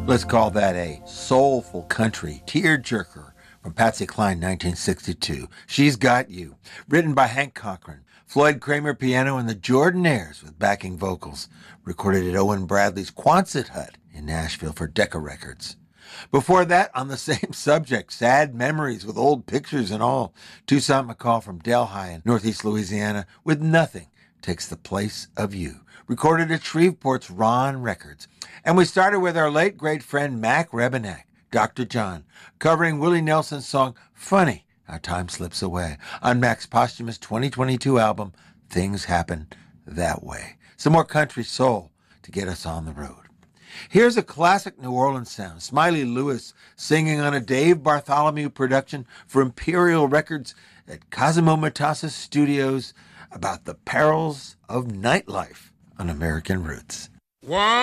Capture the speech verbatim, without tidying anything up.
Let's call that a soulful country tearjerker from Patsy Cline, nineteen sixty-two. She's Got You. Written by Hank Cochran, Floyd Kramer piano, and the Jordanaires with backing vocals. Recorded at Owen Bradley's Quonset Hut in Nashville for Decca Records. Before that, on the same subject, Sad Memories with old pictures and all. Toussaint McCall from Delhi in Northeast Louisiana with Nothing Takes the Place of You. Recorded at Shreveport's Ron Records. And we started with our late great friend Mac Rebennack, Doctor John, covering Willie Nelson's song Funny How Time Slips Away on Mac's posthumous twenty twenty-two album Things Happen That Way. Some more country soul to get us on the road. Here's a classic New Orleans sound, Smiley Lewis singing on a Dave Bartholomew production for Imperial Records at Cosimo Matassa Studios about the perils of nightlife on American Roots. One